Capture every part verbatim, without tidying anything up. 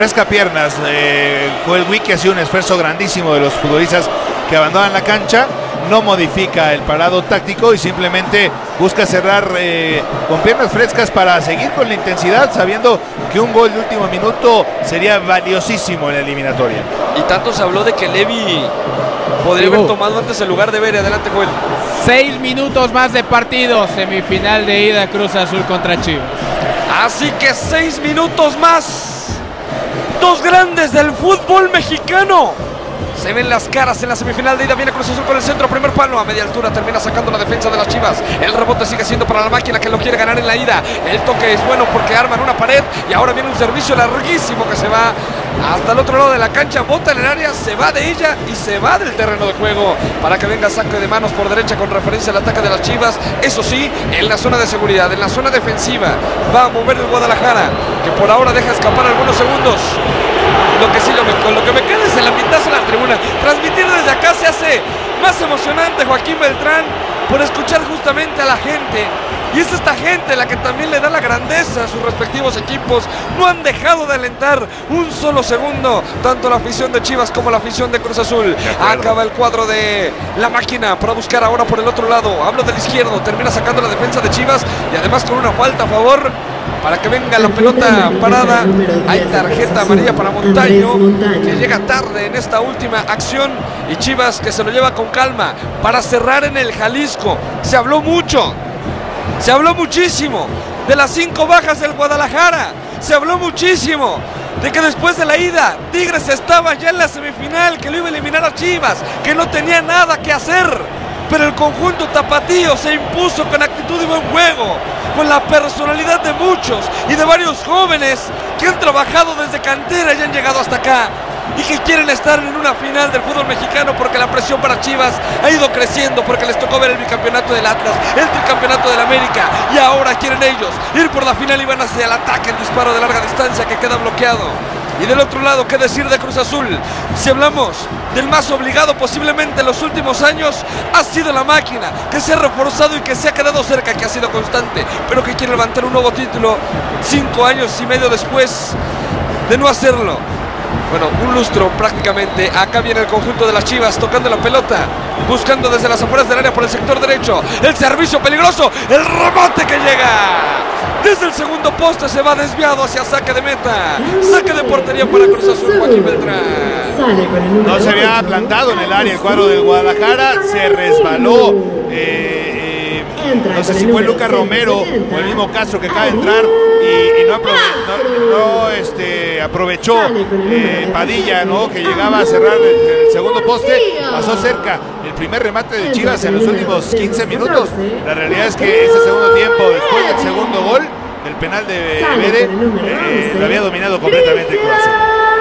Pesca piernas, eh, Joel Wiki ha sido un esfuerzo grandísimo de los futbolistas que abandonan la cancha, no modifica el parado táctico y simplemente busca cerrar eh, con piernas frescas para seguir con la intensidad, sabiendo que un gol de último minuto sería valiosísimo en la eliminatoria. Y tanto se habló de que Levi podría haber tomado antes el lugar de Bere. Adelante, Joel. Seis minutos más de partido, semifinal de ida, Cruz Azul contra Chivas. Así que seis minutos más. Dos grandes del fútbol mexicano. Se ven las caras en la semifinal de ida. Viene Cruz Azul con el centro, primer palo a media altura. Termina sacando la defensa de las Chivas. El rebote sigue siendo para la máquina que lo quiere ganar en la ida. El toque es bueno porque arman una pared. Y ahora viene un servicio larguísimo que se va hasta el otro lado de la cancha. Bota en el área, se va de ella y se va del terreno de juego para que venga saque de manos por derecha con referencia al ataque de las Chivas. Eso sí, en la zona de seguridad, en la zona defensiva va a mover el Guadalajara, que por ahora deja escapar algunos segundos. Lo que sí, lo me, con lo que me queda es el ambientazo en la tribuna. Transmitir desde acá se hace más emocionante, Joaquín Beltrán, por escuchar justamente a la gente. Y es esta gente la que también le da la grandeza a sus respectivos equipos. No han dejado de alentar un solo segundo, tanto la afición de Chivas como la afición de Cruz Azul. Acaba el cuadro de la máquina para buscar ahora por el otro lado. Hablo del izquierdo, termina sacando la defensa de Chivas y además con una falta a favor para que venga la pelota parada. Hay tarjeta amarilla para Montaño, que llega tarde en esta última acción, y Chivas que se lo lleva con calma para cerrar en el Jalisco. Se habló mucho, se habló muchísimo de las cinco bajas del Guadalajara. Se habló muchísimo de que después de la ida Tigres estaba ya en la semifinal, que lo iba a eliminar a Chivas, que no tenía nada que hacer. Pero el conjunto tapatío se impuso con actitud y buen juego, con la personalidad de muchos y de varios jóvenes que han trabajado desde cantera y han llegado hasta acá y que quieren estar en una final del fútbol mexicano, porque la presión para Chivas ha ido creciendo, porque les tocó ver el bicampeonato del Atlas, el tricampeonato del América, y ahora quieren ellos ir por la final y van hacia el ataque, el disparo de larga distancia que queda bloqueado. Y del otro lado, ¿qué decir de Cruz Azul? Si hablamos del más obligado posiblemente en los últimos años, ha sido la máquina, que se ha reforzado y que se ha quedado cerca, que ha sido constante, pero que quiere levantar un nuevo título cinco años y medio después de no hacerlo. Bueno, un lustro prácticamente. Acá viene el conjunto de las Chivas tocando la pelota, buscando desde las afueras del área por el sector derecho. El servicio peligroso, el remate que llega desde el segundo poste, se va desviado hacia saque de meta. Saque de portería para Cruz Azul, Joaquín Beltrán. No se había plantado en el área el cuadro del Guadalajara, se resbaló. Eh, eh, no sé si fue Lucas Romero o el mismo Castro que acaba de entrar y, y no, aprove no, no este, aprovechó eh, Padilla, ¿no?, que llegaba a cerrar el, el segundo poste. Pasó cerca el primer remate de Chivas en los últimos quince minutos. La realidad es que ese segundo tiempo, después del segundo gol, el penal de Bere, eh, lo había dominado completamente Cruz Azul.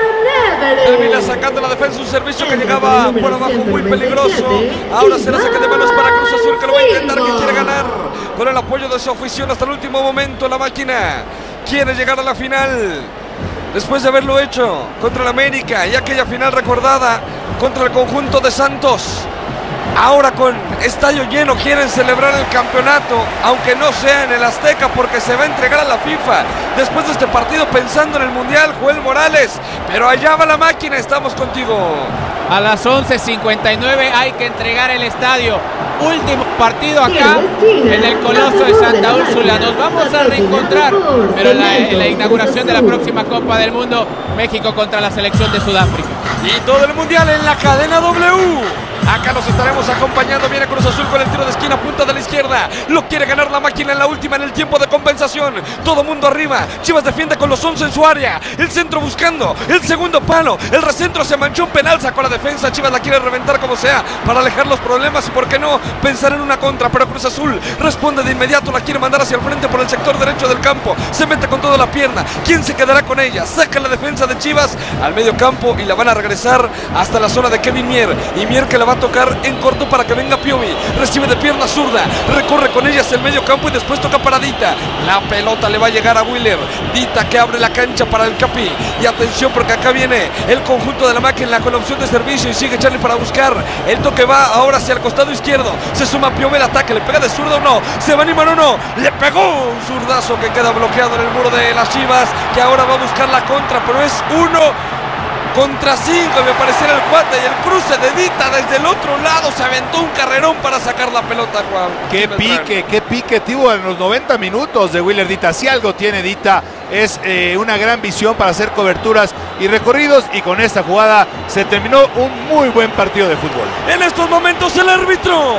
Termina sacando la defensa, un servicio que llegaba por abajo muy peligroso. Ahora será saque de manos para Cruz Azul, que lo va a intentar, que quiere ganar con el apoyo de su afición hasta el último momento. La máquina quiere llegar a la final después de haberlo hecho contra el América y aquella final recordada contra el conjunto de Santos. Ahora con estadio lleno quieren celebrar el campeonato, aunque no sea en el Azteca, porque se va a entregar a la FIFA después de este partido, pensando en el Mundial, Joel Morales. Pero allá va la máquina, estamos contigo. A las once cincuenta y nueve hay que entregar el estadio. Último partido acá en el Coloso de Santa Úrsula. Nos vamos a reencontrar, pero en la, en la inauguración de la próxima Copa del Mundo, México contra la selección de Sudáfrica. Y todo el Mundial en la cadena W. Acá nos estaremos acompañando. Viene Cruz Azul con el tiro de esquina, punta de la izquierda. Lo quiere ganar la máquina en la última, en el tiempo de compensación. Todo mundo arriba. Chivas defiende con los once en su área. El centro buscando el segundo palo. El recentro se manchó, un penal, sacó la defensa. Chivas la quiere reventar como sea para alejar los problemas y, por qué no, pensar en una contra. Pero Cruz Azul responde de inmediato. La quiere mandar hacia el frente por el sector derecho del campo. Se mete con toda la pierna. ¿Quién se quedará con ella? Saca la defensa de Chivas al medio campo y la van a regresar hasta la zona de Kevin Mier. Y Mier que la va a tocar en corto para que venga Piovi. Recibe de pierna zurda, recorre con ella hacia el medio campo y después toca para Dita. La pelota le va a llegar a Willer. Dita que abre la cancha para el Capi. Y atención porque acá viene el conjunto de la máquina con la opción de servicio y sigue Charlie para buscar. El toque va ahora hacia el costado izquierdo. Se suma Piovi al ataque, le pega de zurda o no. Se va a animar o no. Le pegó un zurdazo que queda bloqueado en el muro de las Chivas, que ahora va a buscar la contra, pero es uno contra cinco, me pareciera el cuate, y el cruce de Dita desde el otro lado se aventó un carrerón para sacar la pelota, Juan. Qué pique, qué pique tuvo en los noventa minutos de Willer Dita. Si algo tiene Dita es eh, una gran visión para hacer coberturas y recorridos, y con esta jugada se terminó un muy buen partido de fútbol. En estos momentos el árbitro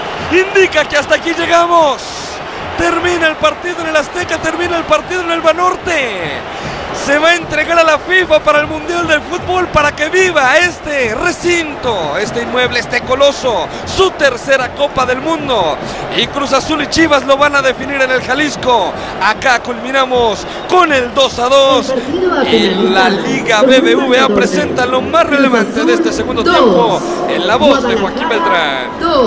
indica que hasta aquí llegamos. Termina el partido en el Azteca, termina el partido en el Banorte. Se va a entregar a la FIFA para el Mundial del Fútbol para que viva este recinto, este inmueble, este coloso, su tercera Copa del Mundo. Y Cruz Azul y Chivas lo van a definir en el Jalisco. Acá culminamos con el dos a dos. Y la Liga B B V A presenta lo más relevante de este segundo tiempo en la voz de Joaquín Beltrán.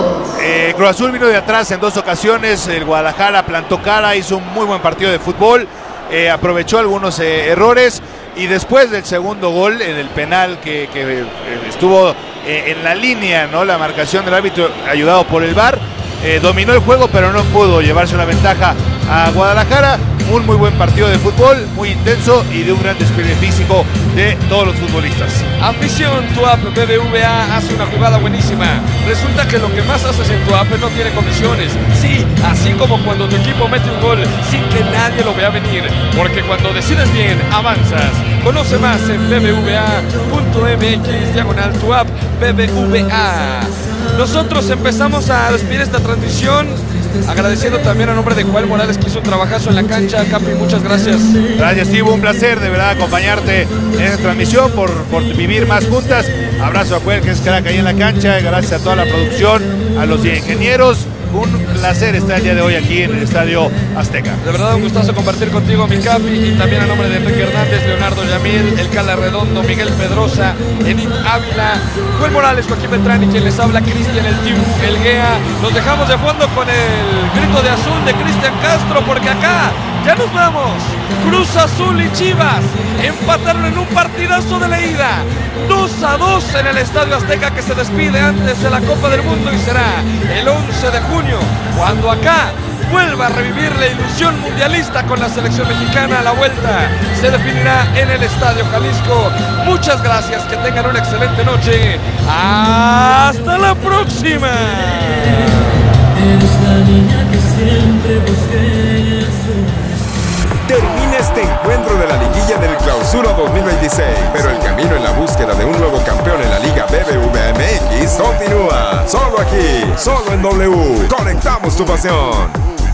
Eh, Cruz Azul vino de atrás en dos ocasiones. El Guadalajara plantó cara, hizo un muy buen partido de fútbol. Eh, aprovechó algunos eh, errores, y después del segundo gol en el penal que, que eh, estuvo eh, en la línea, ¿no? La marcación del árbitro ayudado por el V A R, eh, dominó el juego pero no pudo llevarse una ventaja a Guadalajara. Un muy buen partido de fútbol, muy intenso y de un gran despliegue físico de todos los futbolistas. Afición, tu app B B V A hace una jugada buenísima. Resulta que lo que más haces en tu app no tiene comisiones. Sí, así como cuando tu equipo mete un gol sin que nadie lo vea venir. Porque cuando decides bien, avanzas. Conoce más en b b v a punto m x diagonal tu app B B V A. Nosotros empezamos a despedir esta transmisión agradeciendo también a nombre de Joel Morales, que hizo un trabajazo en la cancha. Capi, muchas gracias. Gracias, Steve, un placer de verdad acompañarte en esta transmisión, por, por vivir más juntas. Abrazo a Joel, que es crack ahí en la cancha. Gracias a toda la producción, a los ingenieros. Un placer estar el día de hoy aquí en el Estadio Azteca. De verdad un gustazo compartir contigo, mi Capi, y también a nombre de Enrique Hernández, Leonardo Yamil, El Cala Redondo, Miguel Pedrosa, Edith Ávila, Joel Morales, Joaquín Beltrán y quien les habla, Cristian El Tiu Elguea. Nos dejamos de fondo con el grito de azul de Cristian Castro, porque acá ya nos vamos. Cruz Azul y Chivas empataron en un partidazo de la ida, dos a dos en el Estadio Azteca, que se despide antes de la Copa del Mundo, y será el once de junio cuando acá vuelva a revivir la ilusión mundialista con la selección mexicana. A la vuelta se definirá en el Estadio Jalisco. Muchas gracias, que tengan una excelente noche. Hasta la próxima. Termina este encuentro de la liguilla del Clausura dos mil veintiséis, pero el camino en la búsqueda de un nuevo campeón en la Liga B B V A M X continúa. Solo aquí, solo en W. Conectamos tu pasión.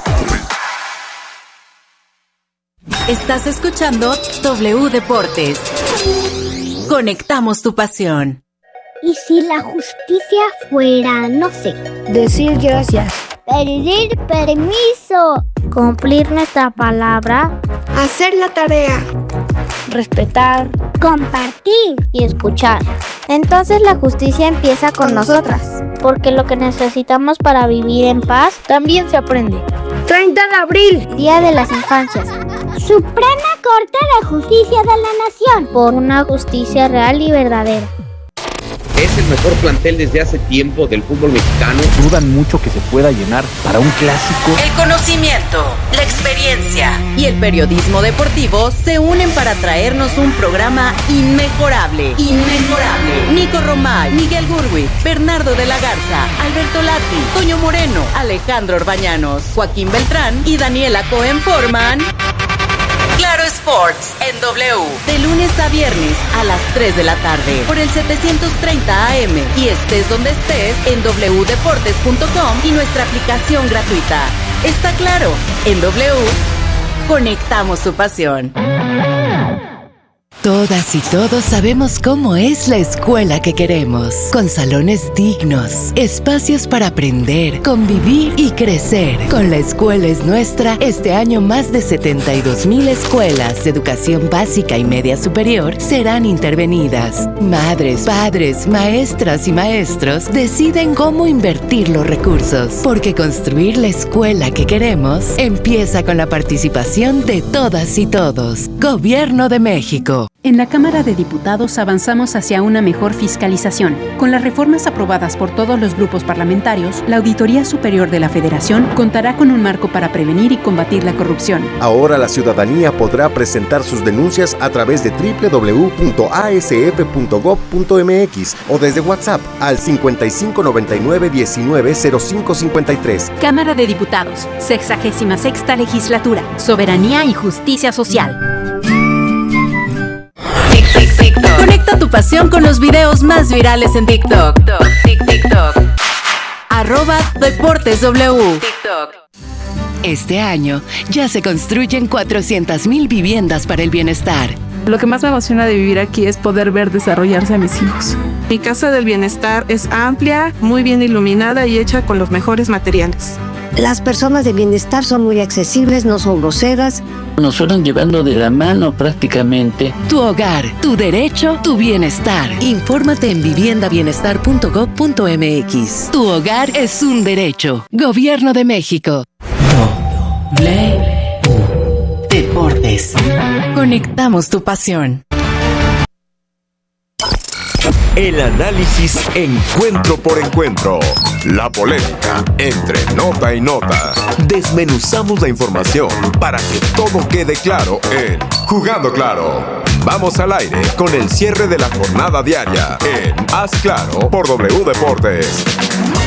Estás escuchando W Deportes. Conectamos tu pasión. ¿Y si la justicia fuera, no sé, decir gracias, pedir permiso, cumplir nuestra palabra, hacer la tarea, respetar, compartir y escuchar? Entonces la justicia empieza con nosotras, porque lo que necesitamos para vivir en paz también se aprende. treinta de abril, Día de las Infancias. Suprema Corte de Justicia de la Nación, por una justicia real y verdadera. Es el mejor plantel desde hace tiempo del fútbol mexicano. Dudan mucho que se pueda llenar para un clásico. El conocimiento, la experiencia y el periodismo deportivo se unen para traernos un programa inmejorable. Inmejorable. Nico Romay, Miguel Gurwitz, Bernardo de la Garza, Alberto Lati, Toño Moreno, Alejandro Orbañanos, Joaquín Beltrán y Daniela Cohen forman Claro Sports en W, de lunes a viernes a las tres de la tarde por el setecientos treinta A M, y estés donde estés en w deportes punto com y nuestra aplicación gratuita. Está claro, en W conectamos tu pasión. Todo Todas y todos sabemos cómo es la escuela que queremos, con salones dignos, espacios para aprender, convivir y crecer. Con La Escuela es Nuestra, este año más de setenta y dos mil escuelas de educación básica y media superior serán intervenidas. Madres, padres, maestras y maestros deciden cómo invertir los recursos, porque construir la escuela que queremos empieza con la participación de todas y todos. Gobierno de México. En la Cámara de Diputados avanzamos hacia una mejor fiscalización. Con las reformas aprobadas por todos los grupos parlamentarios, la Auditoría Superior de la Federación contará con un marco para prevenir y combatir la corrupción. Ahora la ciudadanía podrá presentar sus denuncias a través de doble u doble u doble u punto a s f punto gob punto m x o desde WhatsApp al cincuenta y cinco noventa y nueve diecinueve cero cinco cincuenta y tres. Cámara de Diputados, sexagésima sexta Legislatura, Soberanía y Justicia Social. Conecta tu pasión con los videos más virales en TikTok. TikTok, TikTok. Arroba Deportes W. TikTok. Este año ya se construyen cuatrocientas mil viviendas para el bienestar. Lo que más me emociona de vivir aquí es poder ver desarrollarse a mis hijos. Mi casa del bienestar es amplia, muy bien iluminada y hecha con los mejores materiales. Las personas de bienestar son muy accesibles, no son groseras. Nos fueron llevando de la mano prácticamente. Tu hogar, tu derecho, tu bienestar. Infórmate en vivienda bienestar punto gob punto m x. Tu hogar es un derecho. Gobierno de México. W. Deportes. Conectamos tu pasión. El análisis encuentro por encuentro. La polémica entre nota y nota. Desmenuzamos la información para que todo quede claro en Jugando Claro. Vamos al aire con el cierre de la jornada diaria en Haz Claro por W Deportes.